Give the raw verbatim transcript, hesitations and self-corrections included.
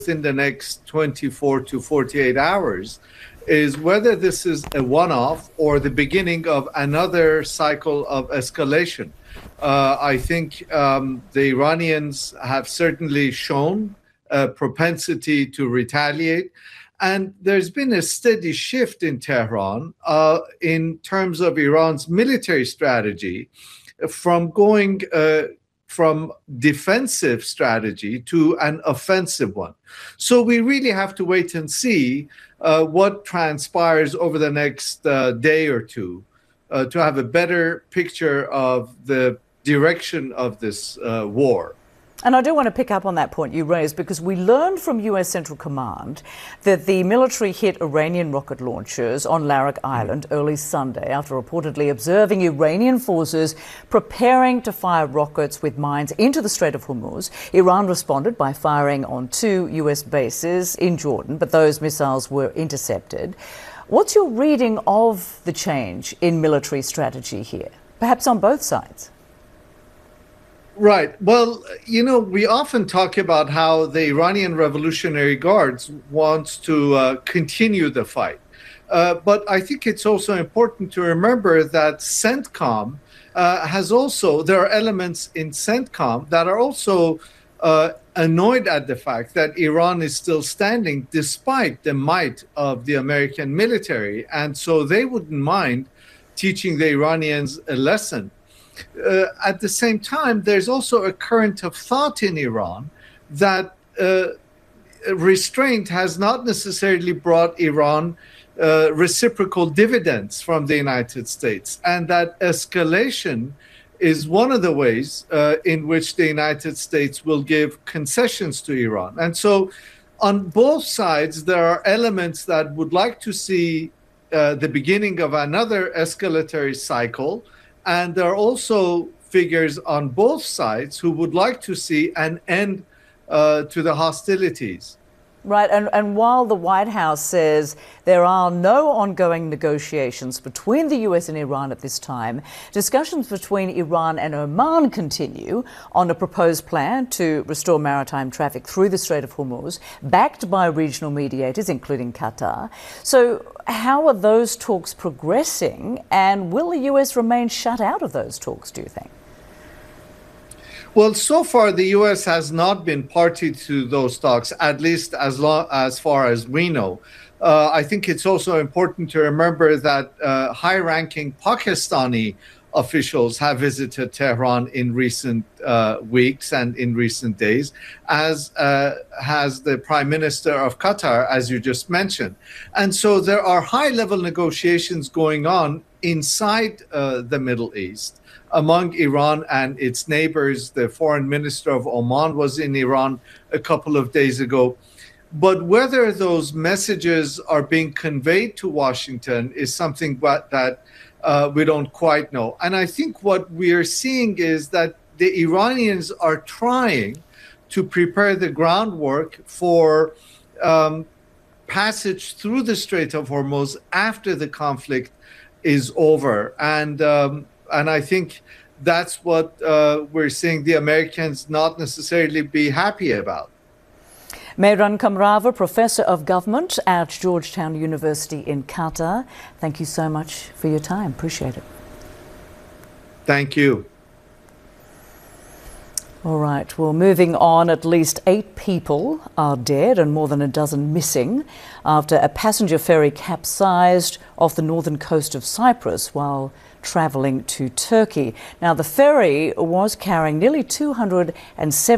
in the next twenty-four to forty-eight hours is whether this is a one-off or the beginning of another cycle of escalation. Uh, I think um, the Iranians have certainly shown a propensity to retaliate. And there's been a steady shift in Tehran uh, in terms of Iran's military strategy from going uh, from defensive strategy to an offensive one. So we really have to wait and see uh, what transpires over the next uh, day or two uh, to have a better picture of the direction of this uh, war. And I do want to pick up on that point you raised, because we learned from U S Central Command that the military hit Iranian rocket launchers on Larak Island early Sunday after reportedly observing Iranian forces preparing to fire rockets with mines into the Strait of Hormuz. Iran responded by firing on two U S bases in Jordan, but those missiles were intercepted. What's your reading of the change in military strategy here, perhaps on both sides? Right. Well, you know, we often talk about how the Iranian Revolutionary Guards wants to uh, continue the fight. Uh, but I think it's also important to remember that CENTCOM uh, has also, there are elements in CENTCOM that are also uh, annoyed at the fact that Iran is still standing despite the might of the American military. And so they wouldn't mind teaching the Iranians a lesson. Uh, at the same time, there's also a current of thought in Iran that uh, restraint has not necessarily brought Iran uh, reciprocal dividends from the United States, and that escalation is one of the ways uh, in which the United States will give concessions to Iran. And so on both sides, there are elements that would like to see uh, the beginning of another escalatory cycle. And there are also figures on both sides who would like to see an end uh, to the hostilities. Right. And, and while the White House says there are no ongoing negotiations between the U S and Iran at this time, discussions between Iran and Oman continue on a proposed plan to restore maritime traffic through the Strait of Hormuz, backed by regional mediators, including Qatar. So how are those talks progressing, and will the U S remain shut out of those talks, do you think? Well, so far, the U S has not been party to those talks, at least as, long, as far as we know. Uh, I think it's also important to remember that uh, high-ranking Pakistani officials have visited Tehran in recent uh, weeks and in recent days, as uh, has the Prime Minister of Qatar, as you just mentioned. And so there are high-level negotiations going on inside uh, the Middle East among Iran and its neighbors. The foreign minister of Oman was in Iran a couple of days ago. But whether those messages are being conveyed to Washington is something that uh, we don't quite know. And I think what we are seeing is that the Iranians are trying to prepare the groundwork for um, passage through the Strait of Hormuz after the conflict is over. And um, And I think that's what uh, we're seeing the Americans not necessarily be happy about. Mehran Kamrava, Professor of Government at Georgetown University in Qatar. Thank you so much for your time. Appreciate it. Thank you. All right, well, moving on, at least eight people are dead and more than a dozen missing after a passenger ferry capsized off the northern coast of Cyprus while travelling to Turkey. Now, the ferry was carrying nearly two hundred seventy